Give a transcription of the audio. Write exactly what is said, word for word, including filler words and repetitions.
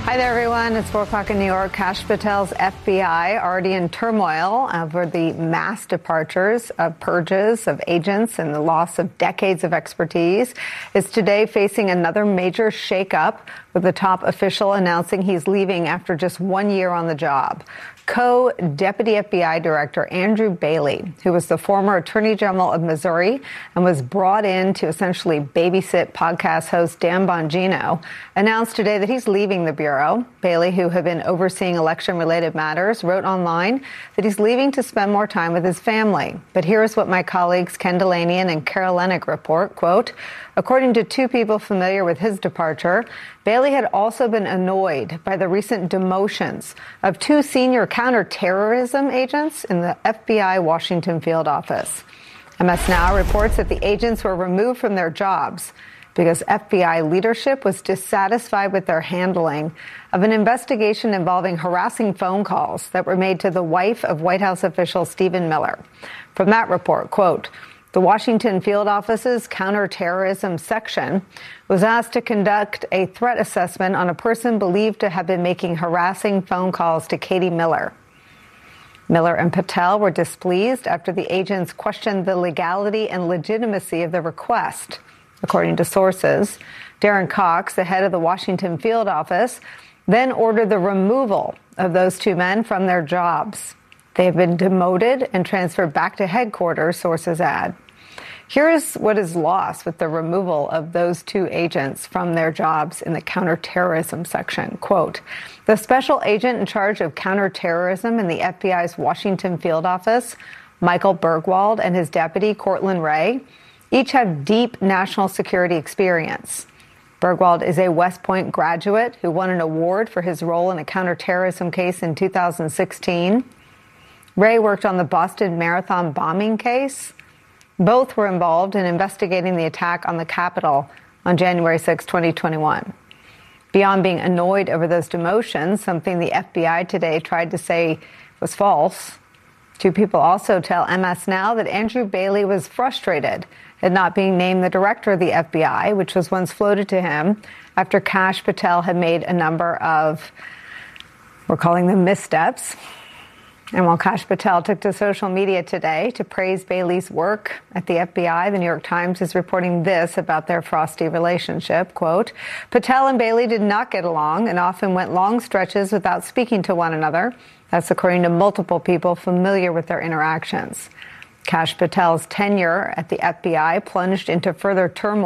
Hi there, everyone. It's four o'clock in New York. Kash Patel's F B I, already in turmoil over the mass departures of purges of agents and the loss of decades of expertise, is today facing another major shakeup, with the top official announcing he's leaving after just one year on the job. Co-Deputy F B I Director Andrew Bailey, who was the former Attorney General of Missouri and was brought in to essentially babysit podcast host Dan Bongino, announced today that he's leaving the Bureau. Bailey, who had been overseeing election-related matters, wrote online that he's leaving to spend more time with his family. But here's what my colleagues Ken Dilanian and Carol Lennick report, quote, according to two people familiar with his departure, Bailey had also been annoyed by the recent demotions of two senior counterterrorism agents in the F B I Washington field office. M S Now reports that the agents were removed from their jobs because F B I leadership was dissatisfied with their handling of an investigation involving harassing phone calls that were made to the wife of White House official Stephen Miller. From that report, quote, the Washington field office's counterterrorism section was asked to conduct a threat assessment on a person believed to have been making harassing phone calls to Katie Miller. Miller and Patel were displeased after the agents questioned the legality and legitimacy of the request. According to sources, Darren Cox, the head of the Washington field office, then ordered the removal of those two men from their jobs. They have been demoted and transferred back to headquarters, sources add. Here's what is lost with the removal of those two agents from their jobs in the counterterrorism section. Quote, the special agent in charge of counterterrorism in the F B I's Washington field office, Michael Bergwald, and his deputy, Cortland Ray, each have deep national security experience. Bergwald is a West Point graduate who won an award for his role in a counterterrorism case in two thousand sixteen. Ray worked on the Boston Marathon bombing case. Both were involved in investigating the attack on the Capitol on January sixth, twenty twenty-one. Beyond being annoyed over those demotions, something the F B I today tried to say was false, two people also tell M S Now that Andrew Bailey was frustrated at not being named the director of the F B I, which was once floated to him after Kash Patel had made a number of, we're calling them missteps. And while Kash Patel took to social media today to praise Bailey's work at the F B I, the New York Times is reporting this about their frosty relationship, quote, Patel and Bailey did not get along and often went long stretches without speaking to one another. That's according to multiple people familiar with their interactions. Kash Patel's tenure at the F B I plunged into further turmoil